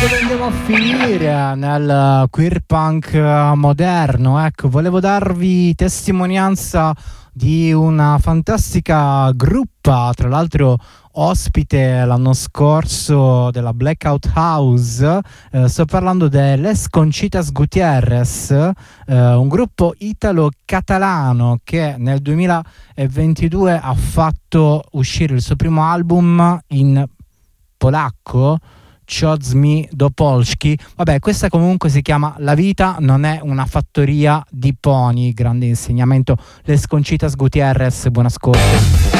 dove andiamo a finire nel queer punk moderno. Ecco, volevo darvi testimonianza di una fantastica gruppa, tra l'altro ospite l'anno scorso della Blackout House. Sto parlando delle Conchitas Gutierrez, un gruppo italo-catalano che nel 2022 ha fatto uscire il suo primo album in polacco, Chodźmy do Polski. Vabbè, questa comunque si chiama La vita non è una fattoria di pony. Grande insegnamento, Les Conchitas Gutierrez, buon ascolto.